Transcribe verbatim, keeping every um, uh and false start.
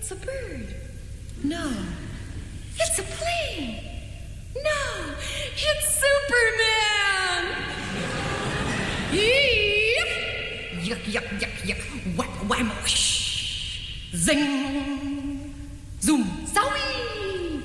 It's a bird. No. It's a plane. No. It's Superman. Yuck, yuck, yuck, yuck. Whack, wham, whoosh. Zing. Zoom. Zowie.